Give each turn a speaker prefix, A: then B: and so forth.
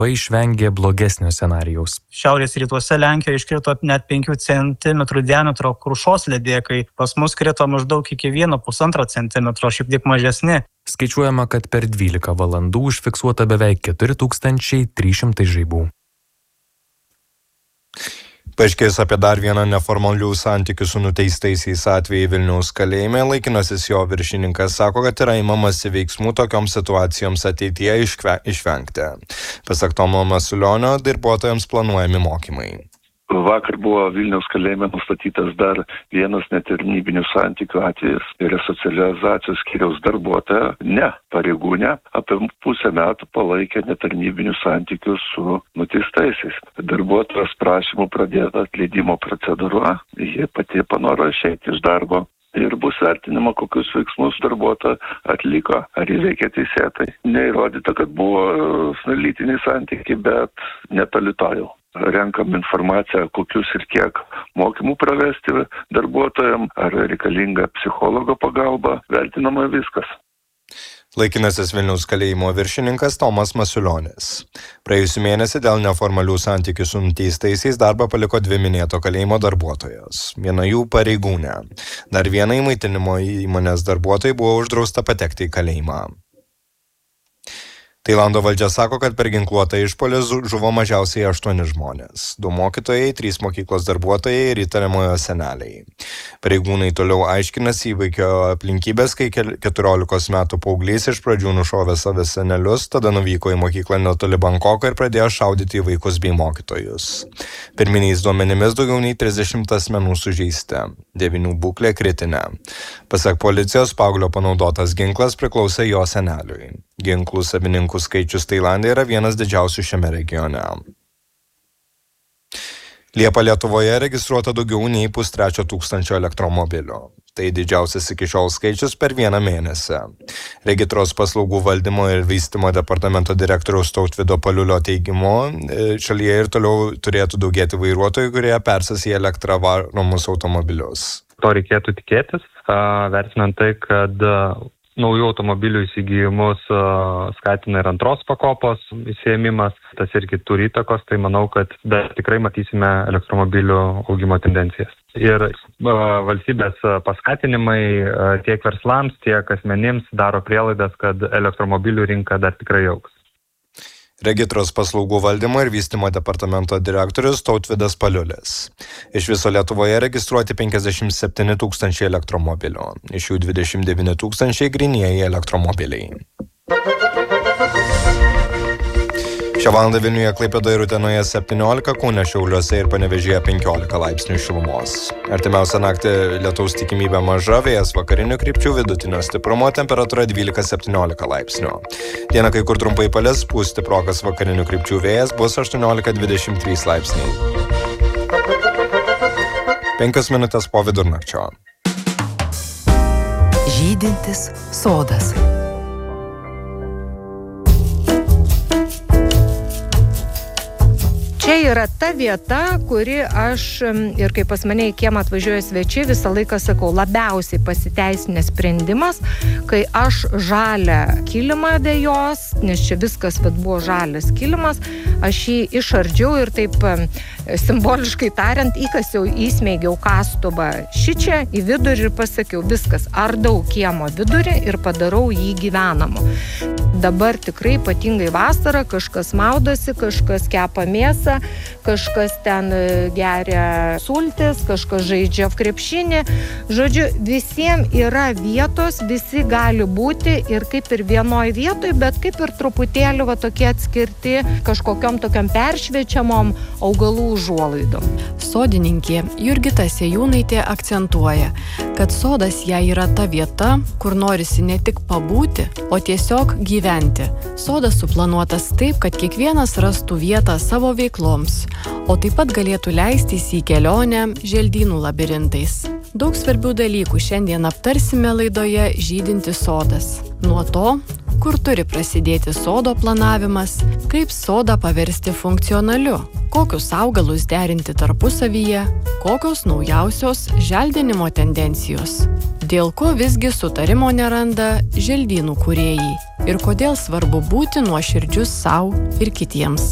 A: išvengė blogesnio scenarijaus.
B: Šiaurės rytuose Lenkijoje iškrito net 5 cm diametro krušos ledekai, pas mus krito maždaug iki 1,5 cm, šiek tiek mažesni.
A: Skaičiuojama, kad per 12 valandų užfiksuota beveik 4300 žaibų.
C: Paaiškėjus apie dar vieną neformalių santykių su nuteistaisiais atvejį Vilniaus kalėjime, laikinasis jo viršininkas sako, kad yra imamasi veiksmų tokioms situacijoms ateityje išvengti. Pasak Tomo Masiulionio, darbuotojams planuojami mokymai.
D: Vakar buvo Vilniaus kalėjime nustatytas dar vienas netarnybinių santykių atvejis. Resocializacijos skyriaus darbuotoja, ne pareigūnė, apie pusę metų palaikė netarnybinių santykių su nuteistaisiais. Darbuotojos prašymų pradėta atleidimo procedūra, jie pati panoro išeiti iš darbo. Ir bus vertinama, kokius veiksmus darbuotoja atliko, ar įveikė teisėtai. Neįrodyta, kad buvo lytiniai santykiai, bet netoli to jau. Renkam informaciją, kokius ir kiek mokymų pravesti darbuotojam, ar reikalinga psichologo pagalba, vertinama viskas.
C: Laikinasis Vilniaus kalėjimo viršininkas Tomas Masiulionis. Praėjusį mėnesį dėl neformalių santykių su nuteistaisiais darbą paliko 2 minėto kalėjimo darbuotojos. Viena jų pareigūnė. Dar vienai maitinimo įmonės darbuotojai buvo uždrausta patekti į kalėjimą. Tailando valdžia sako, kad per ginkluotą išpuolį žuvo mažiausiai 8 žmonės. 2 mokytojai, 3 mokyklos darbuotojai ir įtariamojo seneliai. Pareigūnai toliau aiškinasi įvykio aplinkybės, kai 14 metų paauglys iš pradžių nušovė savo senelius, tada nuvyko į mokyklą netoli Bankoko ir pradėjo šaudyti į vaikus bei mokytojus. Pirminiais duomenimis daugiau nei 30 asmenų sužeisti, 9 būklė kritinė. Pasak policijos, paauglio panaudotas ginklas priklausė jo seneliui. Ginklų savininkų skaičius Tailande yra vienas didžiausių šiame regione. Liepą Lietuvoje registruota daugiau nei 530 elektromobilių. Tai didžiausias iki šiol skaičius per vieną mėnesį. Regitros paslaugų valdymo ir vystymo departamento direktoriaus Tautvydo Paliulio teigimu, šalyje ir toliau turėtų daugėti vairuotojų, kurie persės į elektrą varomus automobilius.
E: To reikėtų tikėtis, vertinant tai, kad naujų automobilių įsigijimus skatina ir antros pakopos įsiėmimas, tas irgi turi įtakos, tai manau, kad tikrai matysime elektromobilių augimo tendencijas. Ir valstybės paskatinimai tiek verslams, tiek asmenims daro prielaidas, kad elektromobilių rinka dar tikrai augs.
C: Regitros paslaugų valdymo ir vystymo departamento direktorius Tautvydas Paliulis. Iš viso Lietuvoje registruoti 57 000 elektromobilių, iš jų 29 000 grynieji elektromobiliai. Šią valandą Vilniuje, Klaipėdoje ir Utenoje 17, Kaune, Šiauliuose ir Panevėžyje 15 laipsnių šilumos. Artimiausią naktį lietaus tikimybė maža, vėjas vakarinių krypčių, vidutinio stiprumo, temperatūra 12-17 laipsnių. Dieną kai kur trumpai palis, pūs stiprokas vakarinių krypčių vėjas, bus 18-23 laipsniai. 5 minutės po vidurnakčio.
F: Žydintis sodas.
G: Čia yra ta vieta, kuri aš, ir kai pas mane į kiemą atvažiuoja svečiai, visą laiką sakau, labiausiai pasiteisinęs sprendimas, kai aš žalią kilimą dėjos, nes čia viskas buvo žalias kilimas, aš jį išardžiau ir taip simboliškai tariant, įkasiau, įsmeigiau kastuvą šičia į vidurį ir pasakiau, viskas, ardau kiemo vidurį ir padarau jį gyvenamu. Dabar tikrai ypatingai vasarą kažkas maudosi, kažkas kepa mėsą, kažkas ten geria sultis, kažkas žaidžia krepšinį. Žodžiu, visiems yra vietos, visi gali būti ir kaip ir vienoj vietoj, bet kaip ir truputėlį tokie atskirti kažkokiom tokiam peršviečiamom augalų užuolaidom.
F: Sodininkė Jurgita Sejūnaitė akcentuoja, kad sodas jai yra ta vieta, kur norisi ne tik pabūti, o tiesiog gyventi. Sodas suplanuotas taip, kad kiekvienas rastų vietą savo veikloms, o taip pat galėtų leistis į kelionę želdynų labirintais. Daug svarbių dalykų šiandien aptarsime laidoje Žydintis sodas. Nuo to, kur turi prasidėti sodo planavimas, kaip sodą paversti funkcionaliu, kokius augalus derinti tarpusavyje, kokios naujausios želdinimo tendencijos, dėl ko visgi sutarimo neranda želdynų kūrėjai ir kodėl svarbu būti nuoširdžius sau ir kitiems.